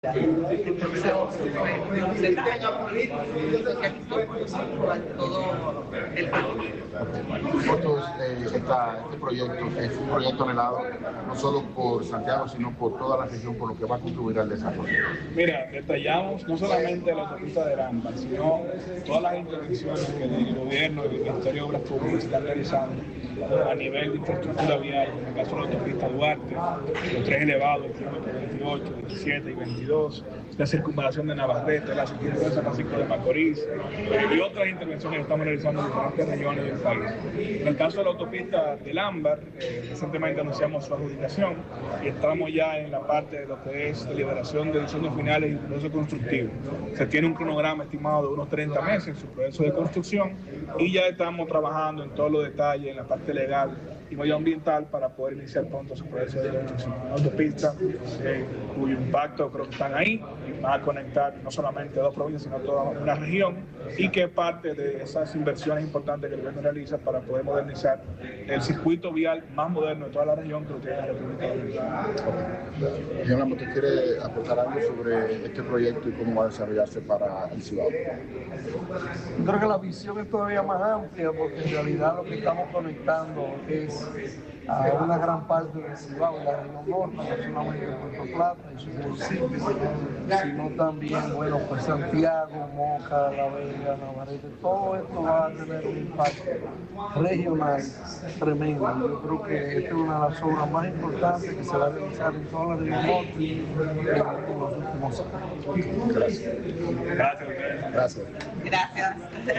Entonces, se trabaja por todo el país. Este proyecto es un proyecto anhelado no solo por Santiago, sino por toda la región, por lo que va a contribuir al desarrollo. Mira, detallamos no solamente la autopista de Ámbar, sino todas las intervenciones que el gobierno y el Ministerio de Obras Públicas están realizando a nivel de infraestructura vial, en el caso de la autopista Duarte, los tres elevados, el kilómetro 28, 27 y 22, la circunvalación de Navarrete, la circunvalación de San Francisco de Macorís y otras intervenciones que estamos realizando en diferentes regiones del país. En el caso de la autopista del Ámbar, recientemente anunciamos su adjudicación y estamos ya en la parte de lo que es deliberación de diseños finales y proceso constructivo. Se tiene un cronograma estimado de unos 30 meses en su proceso de construcción y ya estamos trabajando en todos los detalles, en la parte legal y medioambiental para poder iniciar pronto su proceso de construcción. Una autopista cuyo impacto creo que están ahí, va a conectar no solamente dos provincias, sino toda una región y que es parte de esas inversiones importantes que el gobierno realiza para poder modernizar el circuito vial más moderno de toda la región que lo tiene la República Dominicana. Señor Lamo, ¿usted quiere aportar algo sobre este proyecto y cómo va a desarrollarse para el Cibao? Yo creo que la visión es todavía más amplia porque en realidad lo que estamos conectando es a una gran parte del Cibao y la región norte, no solamente Puerto Plata y sus municipios, sino también, bueno, pues Santiago, Moca, La Vega, Navarrete, todo esto va a tener un impacto regional tremendo. Yo creo que esta es una de las obras más importantes que se va a realizar en toda la región norte en los últimos años. Gracias. Gracias. Gracias.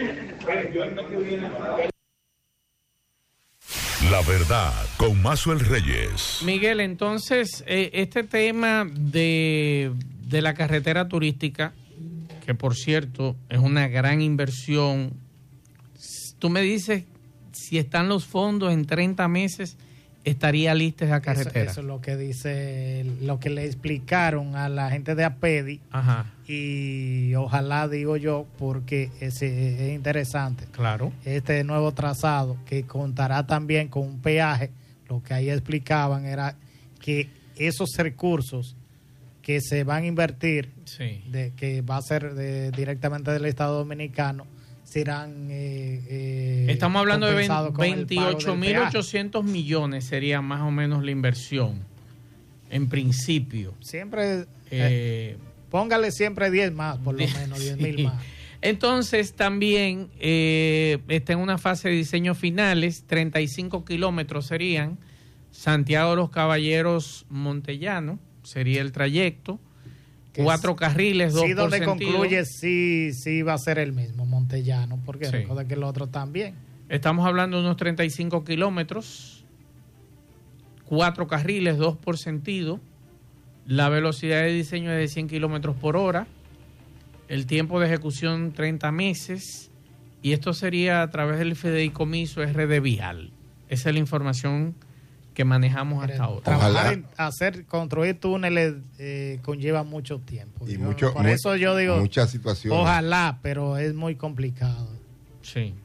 La verdad, con Mazuel Reyes. Miguel, entonces, este tema de la carretera turística, que por cierto es una gran inversión, tú me dices, si están los fondos en 30 meses, estaría lista esa carretera. Eso es lo que dice, lo que le explicaron a la gente de APEDI. Ajá. Y ojalá, digo yo, porque es interesante. Claro. Este nuevo trazado que contará también con un peaje, lo que ahí explicaban era que esos recursos que se van a invertir, sí, que va a ser directamente del Estado Dominicano, serán estamos hablando de 28.800 millones sería más o menos la inversión en principio. Siempre póngale siempre 10 más, por lo menos 10.000 más. Entonces también está en una fase de diseño finales, 35 kilómetros serían, Santiago de los Caballeros Montellano sería el trayecto, 4 carriles, 2 sí, por donde sentido. Concluye sí va a ser el mismo, Montellano, porque sí, recuerda que el otro también. Estamos hablando de unos 35 kilómetros, 4 carriles, 2 por sentido, la velocidad de diseño es de 100 kilómetros por hora, el tiempo de ejecución 30 meses, y esto sería a través del fideicomiso RD Vial. Esa es la información que manejamos hasta ahora. Trabajar en construir túneles conlleva mucho tiempo. Y por eso yo digo, muchas situaciones. Ojalá, pero es muy complicado. Sí.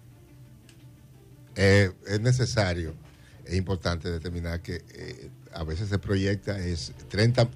Es necesario, es importante determinar que a veces se proyecta es 30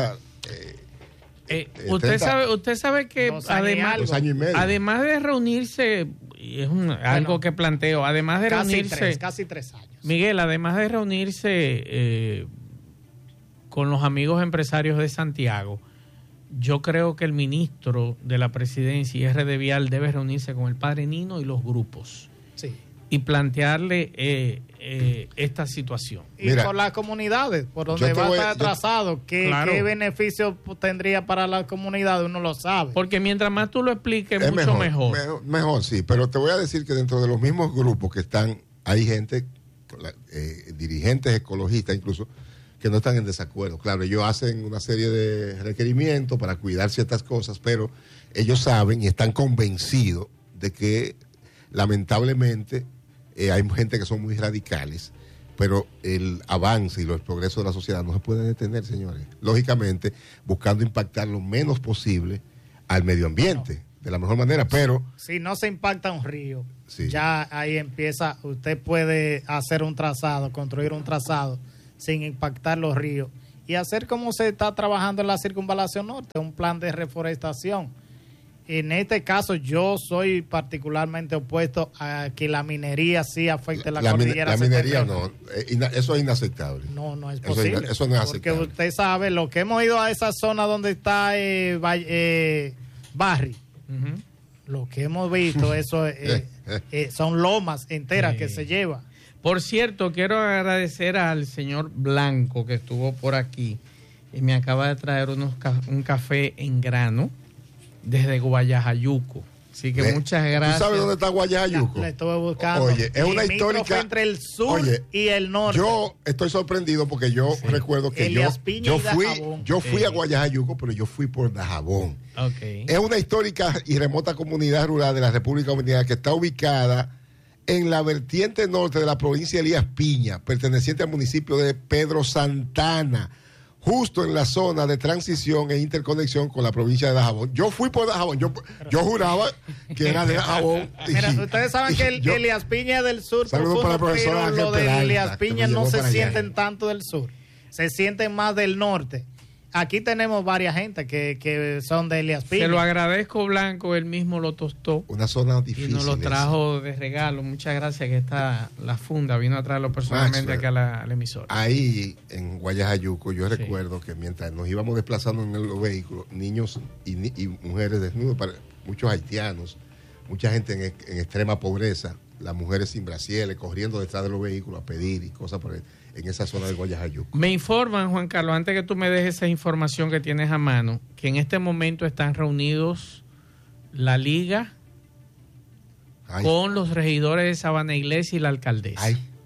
usted sabe que además de reunirse, y es algo que planteo, además de reunirse casi 3 años. Miguel, además de reunirse con los amigos empresarios de Santiago, yo creo que el ministro de la presidencia y RD Vial debe reunirse con el padre Nino y los grupos. Sí. Y plantearle esta situación. Y por las comunidades, por donde va a estar atrasado, ¿qué beneficio tendría para las comunidades? Uno lo sabe. Porque mientras más tú lo expliques, es mucho mejor. Mejor, sí, pero te voy a decir que dentro de los mismos grupos que están, hay gente, dirigentes ecologistas incluso, que no están en desacuerdo. Claro, ellos hacen una serie de requerimientos para cuidar ciertas cosas, pero ellos saben y están convencidos de que lamentablemente hay gente que son muy radicales, pero el avance y los progresos de la sociedad no se pueden detener, señores. Lógicamente, buscando impactar lo menos posible al medio ambiente, de la mejor manera, pero... Si no se impacta un río, ya ahí empieza, usted puede hacer un trazado, construir un trazado sin impactar los ríos y hacer como se está trabajando en la Circunvalación Norte, un plan de reforestación. En este caso, yo soy particularmente opuesto a que la minería sí afecte la cordillera. La minería septentrional. no, eso es inaceptable. No es posible. Eso no es aceptable. Porque usted sabe, lo que hemos ido a esa zona donde está Barry, lo que hemos visto, eso son lomas enteras que se llevan. Por cierto, quiero agradecer al señor Blanco que estuvo por aquí y me acaba de traer un café en grano desde Guayajayuco. Así que muchas gracias. ¿Tú sabes dónde está Guayajayuco? Le estuve buscando. Oye, es una histórica entre el sur y el norte. Yo estoy sorprendido porque yo recuerdo que yo fui a Guayajayuco, pero yo fui por Dajabón. Okay. Es una histórica y remota comunidad rural de la República Dominicana que está ubicada en la vertiente norte de la provincia de Elías Piña, perteneciente al municipio de Pedro Santana, justo en la zona de transición e interconexión con la provincia de Dajabón. Yo fui por Dajabón, yo juraba que era de Dajabón. Mira, ustedes saben que Elías Piña es del sur, profundo, para pero lo de Elías Piña no se sienten tanto del sur, se sienten más del norte. Aquí tenemos varias gente que son de Elías Piña. Se lo agradezco, Blanco, él mismo lo tostó. Una zona difícil. Y nos lo trajo de regalo. Muchas gracias, que está la funda, vino a traerlo personalmente aquí a la emisora. Ahí en Guayajayuco yo recuerdo que mientras nos íbamos desplazando en los vehículos, niños y mujeres desnudos, muchos haitianos, mucha gente en extrema pobreza, las mujeres sin brasieres, corriendo detrás de los vehículos a pedir y cosas por ahí, en esa zona de Guayajayuco. Me informan, Juan Carlos, antes que tú me dejes esa información que tienes a mano, que en este momento están reunidos la Liga con los regidores de Sabana Iglesia y la alcaldesa.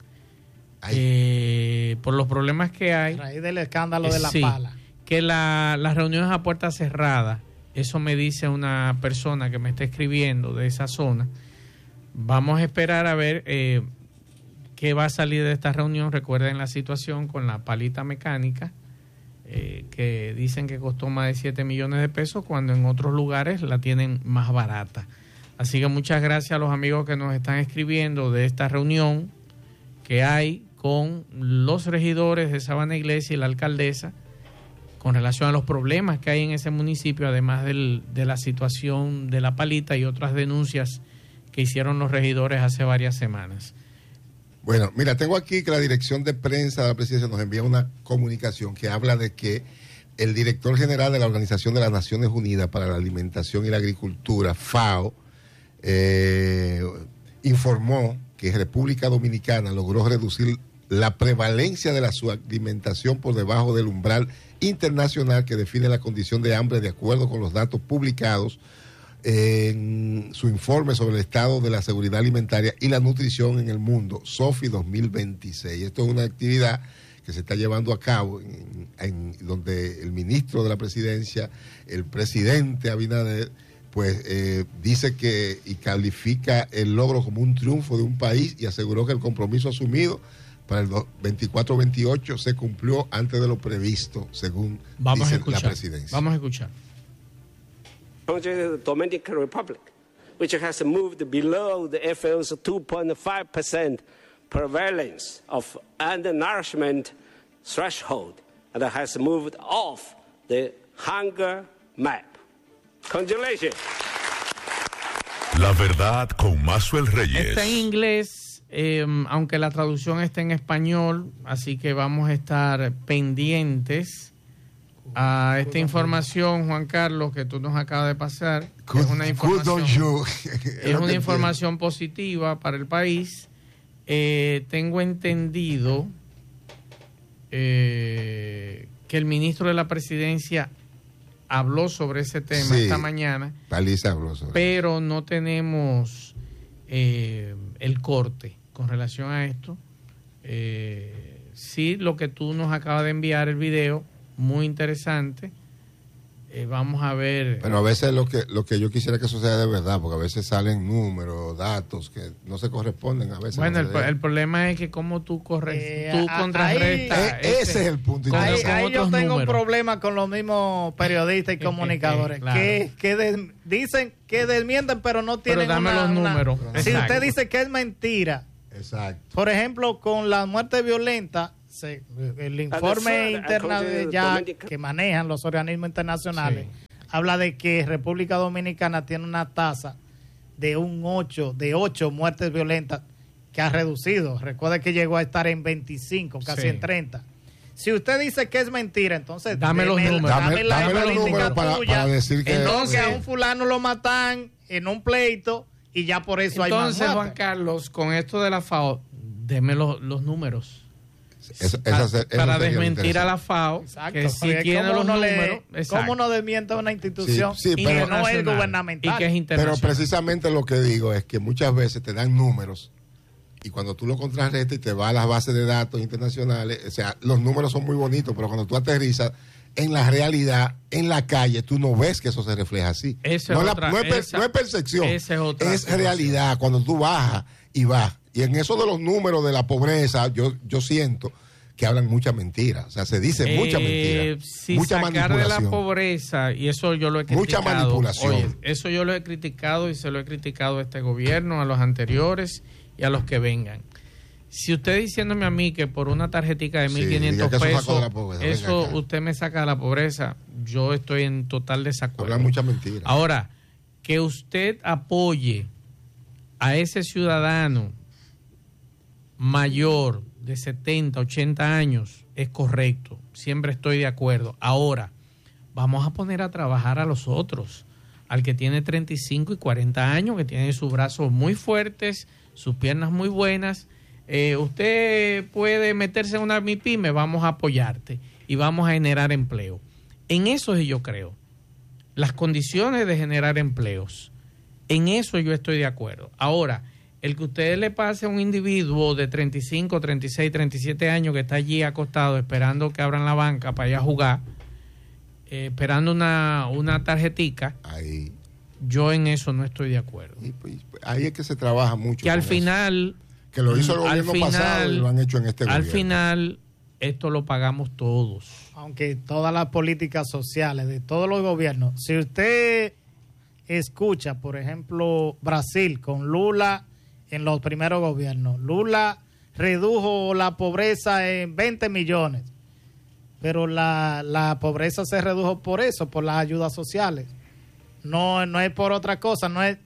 Por los problemas que hay. A raíz del escándalo de la pala. Que las reuniones a puerta cerrada, eso me dice una persona que me está escribiendo de esa zona. Vamos a esperar a ver qué va a salir de esta reunión. Recuerden la situación con la palita mecánica, que dicen que costó más de 7 millones de pesos, cuando en otros lugares la tienen más barata. Así que muchas gracias a los amigos que nos están escribiendo de esta reunión que hay con los regidores de Sabana Iglesia y la alcaldesa con relación a los problemas que hay en ese municipio, además de la situación de la palita y otras denuncias que hicieron los regidores hace varias semanas. Bueno, mira, tengo aquí que la dirección de prensa de la presidencia nos envía una comunicación que habla de que el director general de la Organización de las Naciones Unidas para la Alimentación y la Agricultura, FAO, informó que República Dominicana logró reducir la prevalencia de la subalimentación por debajo del umbral internacional que define la condición de hambre, de acuerdo con los datos publicados en su informe sobre el estado de la seguridad alimentaria y la nutrición en el mundo, SOFI 2026. Esto es una actividad que se está llevando a cabo en donde el ministro de la presidencia, el presidente Abinader, pues dice que y califica el logro como un triunfo de un país y aseguró que el compromiso asumido para el 24-28 se cumplió antes de lo previsto, según dice la presidencia. Vamos a escuchar. The Dominican Republic, which has moved below the FAO's 2.5% prevalence of undernourishment threshold and has moved off the hunger map. Congratulations. La verdad con Maxwell Reyes. Está en inglés, aunque la traducción está en español, así que vamos a estar pendientes a esta información, Juan Carlos, que tú nos acabas de pasar. Es una información positiva para el país. Tengo entendido que el ministro de la presidencia habló sobre ese tema esta mañana, pero no tenemos el corte con relación a esto. Sí, lo que tú nos acabas de enviar, el video, muy interesante. Vamos a ver. Bueno, a veces lo que yo quisiera que suceda de verdad, porque a veces salen números, datos que no se corresponden. A veces bueno, el problema es que como tú contrarrestas. Ese es el punto. Ahí yo tengo un problema con los mismos periodistas y comunicadores que dicen que desmienten, pero no tienen. Pero dame los números. Si usted dice que es mentira, exacto. Por ejemplo, con la muerte violenta, el informe interno ya que manejan los organismos internacionales habla de que República Dominicana tiene una tasa de 8 muertes violentas que ha reducido. Recuerde que llegó a estar en 25, casi en 30. Si usted dice que es mentira, entonces dame los números. Dame los números para decir que... Entonces a un fulano lo matan en un pleito y ya por eso hay más muertes. Entonces, Juan Carlos, con esto de la FAO, deme los números. Para desmentir a la FAO, exacto, que sí tiene los números. ¿Cómo no desmiente una institución pero, que no es gubernamental? Y que es internacional. Pero precisamente lo que digo es que muchas veces te dan números y cuando tú lo contrarrestas y te vas a las bases de datos internacionales, o sea, los números son muy bonitos, pero cuando tú aterrizas en la realidad, en la calle, tú no ves que eso se refleja así. No es percepción, es realidad. Cuando tú bajas y vas. Y en eso de los números de la pobreza, yo siento que hablan mucha mentira. O sea, se dice mucha mentira. Si mucha sacar de la pobreza, y eso yo lo he criticado. Mucha manipulación. Oye, eso yo lo he criticado y se lo he criticado a este gobierno, a los anteriores y a los que vengan. Si usted diciéndome a mí que por una tarjetica de 1.500 pesos, eso usted me saca de la pobreza, yo estoy en total desacuerdo. Habla mucha mentira. Ahora, que usted apoye a ese ciudadano mayor de 70, 80 años es correcto, siempre estoy de acuerdo. Ahora, vamos a poner a trabajar a los otros, al que tiene 35 y 40 años, que tiene sus brazos muy fuertes, sus piernas muy buenas. Usted puede meterse en una MIPYME, vamos a apoyarte y vamos a generar empleo. En eso yo creo, las condiciones de generar empleos, en eso yo estoy de acuerdo. Ahora, el que usted le pase a un individuo de 35, 36, 37 años que está allí acostado esperando que abran la banca para ir a jugar, esperando una tarjetica, ahí, yo en eso no estoy de acuerdo. Ahí es que se trabaja mucho. Que al final... Que lo hizo el gobierno pasado y lo han hecho en este gobierno. Al final, esto lo pagamos todos. Aunque todas las políticas sociales de todos los gobiernos, si usted escucha, por ejemplo, Brasil con Lula en los primeros gobiernos, Lula redujo la pobreza en 20 millones, pero la pobreza se redujo por eso, por las ayudas sociales. No es por otra cosa, no es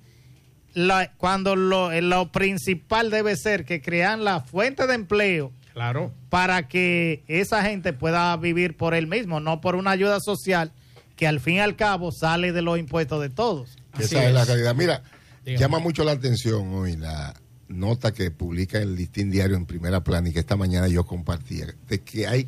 cuando lo principal debe ser que crean la fuente de empleo, claro, para que esa gente pueda vivir por él mismo, no por una ayuda social que al fin y al cabo sale de los impuestos de todos. Esa es la realidad. Mira, llama mucho la atención hoy la nota que publica el Listín Diario en primera plana y que esta mañana yo compartía, de que hay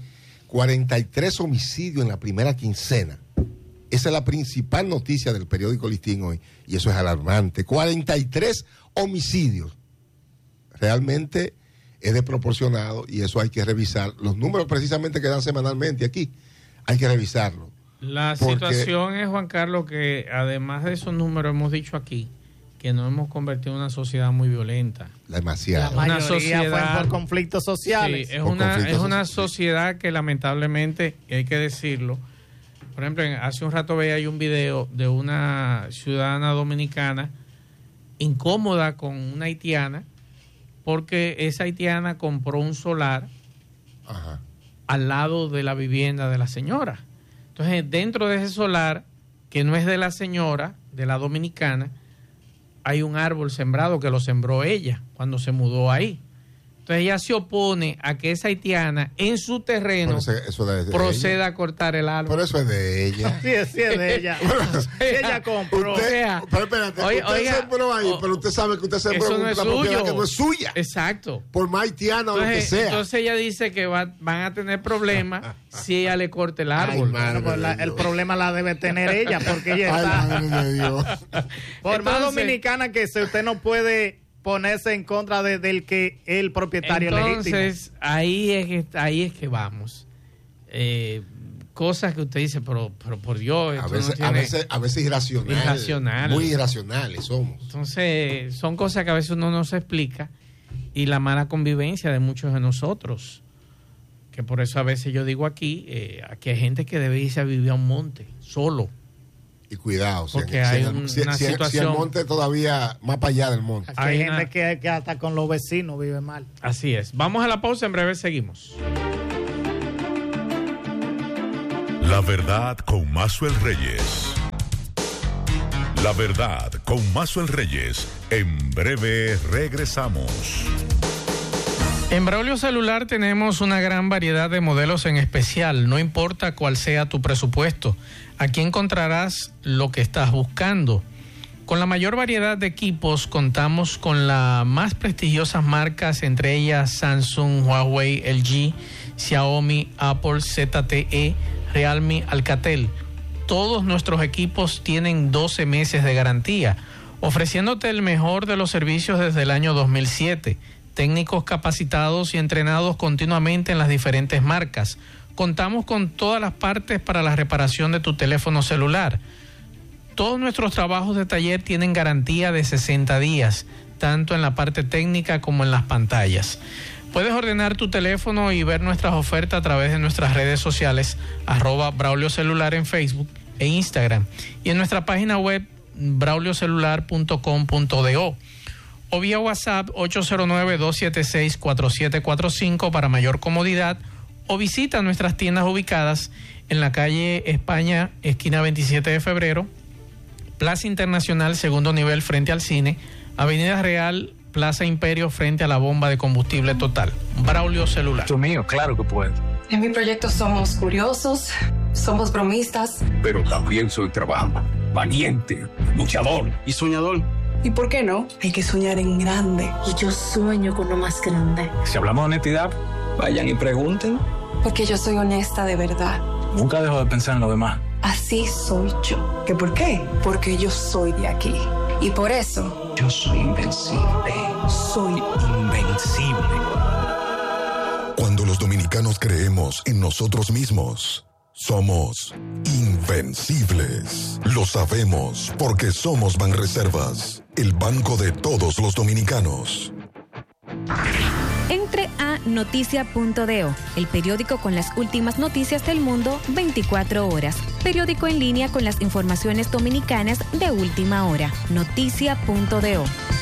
43 homicidios en la primera quincena. Esa es la principal noticia del periódico Listín hoy, y eso es alarmante. 43 homicidios. Realmente es desproporcionado y eso hay que revisar. Los números precisamente que dan semanalmente aquí, hay que revisarlo. La situación es, Juan Carlos, que además de esos números hemos dicho aquí que nos hemos convertido en una sociedad muy violenta. Demasiado. La mayoría fue por conflictos sociales. Sí, es una sociedad que lamentablemente, hay que decirlo. Por ejemplo, hace un rato veía yo un video de una ciudadana dominicana incómoda con una haitiana porque esa haitiana compró un solar al lado de la vivienda de la señora. Entonces, dentro de ese solar, que no es de la señora, de la dominicana, hay un árbol sembrado que lo sembró ella cuando se mudó ahí. Entonces ella se opone a que esa haitiana en su terreno proceda a cortar el árbol. Pero eso es de ella. Sí, es de ella. Ella compró. Pero espérate, usted sembró ahí, pero usted sabe que usted sembró en una propiedad que no es suya. Exacto. Por más haitiana o lo que sea. Entonces ella dice que van a tener problemas si ella le corta el árbol. El problema la debe tener ella, porque ella está. Por más dominicana que sea, usted no puede ponerse en contra del que el propietario legítimo. Entonces, ahí es que vamos. Cosas que usted dice, pero por Dios. A veces irracional. Muy irracionales somos. Entonces, son cosas que a veces uno no se explica. Y la mala convivencia de muchos de nosotros. Que por eso a veces yo digo aquí hay gente que debe irse a vivir a un monte, solo. Y cuidado, porque hay una situación. Si el monte todavía más para allá del monte. Hay gente que hasta con los vecinos vive mal. Así es. Vamos a la pausa, en breve seguimos. La verdad con Maxwell Reyes. La verdad con Maxwell Reyes. En breve regresamos. En Braulio Celular tenemos una gran variedad de modelos en especial, no importa cuál sea tu presupuesto. Aquí encontrarás lo que estás buscando. Con la mayor variedad de equipos contamos con las más prestigiosas marcas, entre ellas Samsung, Huawei, LG, Xiaomi, Apple, ZTE, Realme, Alcatel. Todos nuestros equipos tienen 12 meses de garantía, ofreciéndote el mejor de los servicios desde el año 2007. Técnicos capacitados y entrenados continuamente en las diferentes marcas. Contamos con todas las partes para la reparación de tu teléfono celular. Todos nuestros trabajos de taller tienen garantía de 60 días, tanto en la parte técnica como en las pantallas. Puedes ordenar tu teléfono y ver nuestras ofertas a través de nuestras redes sociales, @Braulio Celular en Facebook e Instagram, y en nuestra página web brauliocelular.com.do. o vía WhatsApp 809-276-4745 para mayor comodidad, o visita nuestras tiendas ubicadas en la calle España, esquina 27 de febrero, Plaza Internacional, segundo nivel frente al cine, Avenida Real, Plaza Imperio frente a la bomba de combustible Total. Braulio Celular. Tú mío, claro que puedo. En mi proyecto somos curiosos, somos bromistas. Pero también soy trabajador, valiente, luchador y soñador. ¿Y por qué no? Hay que soñar en grande. Y yo sueño con lo más grande. Si hablamos de honestidad, vayan y pregunten. Porque yo soy honesta de verdad. Nunca dejo de pensar en lo demás. Así soy yo. ¿Qué por qué? Porque yo soy de aquí. Y por eso... yo soy invencible. Soy invencible. Cuando los dominicanos creemos en nosotros mismos, somos invencibles. Lo sabemos porque somos Banreservas, el banco de todos los dominicanos. Entre a noticia.do, el periódico con las últimas noticias del mundo 24 horas. Periódico en línea con las informaciones dominicanas de última hora. Noticia.do.